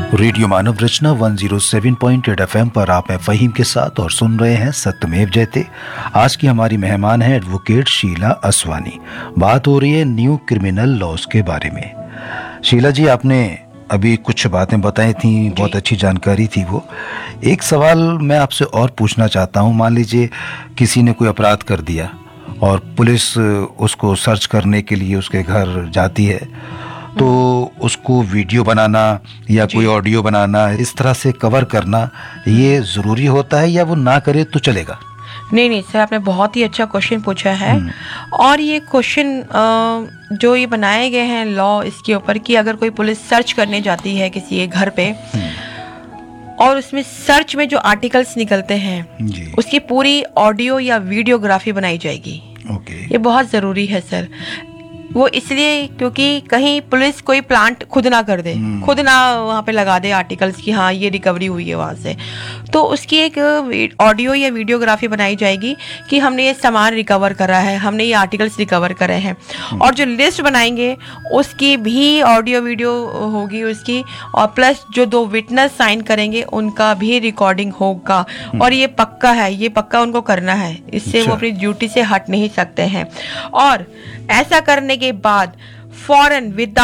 Radio मानव रचना 107.8 FM पर आप हैं फ़हीम के साथ और सुन रहे हैं सत्यमेव जयते। आज की हमारी मेहमान है एडवोकेट शीला असवानी। बात हो रही है न्यू क्रिमिनल लॉज के बारे में। शीला जी, आपने अभी कुछ बातें बताई थी, बहुत अच्छी जानकारी थी वो। एक सवाल मैं आपसे और पूछना चाहता हूँ। मान लीजिए किसी ने कोई अपराध कर दिया और पुलिस उसको सर्च करने के लिए उसके घर जाती है, तो उसको वीडियो बनाना या कोई ऑडियो बनाना, इस तरह से कवर करना, ये ज़रूरी होता है या वो ना करे तो चलेगा? नहीं सर, आपने बहुत ही अच्छा क्वेश्चन पूछा है। और ये क्वेश्चन जो ये बनाए गए हैं लॉ इसके ऊपर कि अगर कोई पुलिस सर्च करने जाती है किसी के घर पे और उसमें सर्च में जो आर्टिकल्स निकलते हैं उसकी पूरी ऑडियो या वीडियोग्राफी बनाई जाएगी। ये बहुत ज़रूरी है सर। वो इसलिए क्योंकि कहीं पुलिस कोई प्लांट खुद ना कर दे, खुद ना वहाँ पे लगा दे आर्टिकल्स की हाँ ये रिकवरी हुई है वहाँ से, तो उसकी एक ऑडियो या वीडियोग्राफी बनाई जाएगी कि हमने ये सामान रिकवर करा है, हमने ये आर्टिकल्स रिकवर करे हैं। और जो लिस्ट बनाएंगे उसकी भी ऑडियो वीडियो होगी उसकी, और प्लस जो 2 विटनेस साइन करेंगे उनका भी रिकॉर्डिंग होगा। और ये पक्का है, ये पक्का उनको करना है, इससे वो अपनी ड्यूटी से हट नहीं सकते हैं। और ऐसा करने के बाद फौरन विद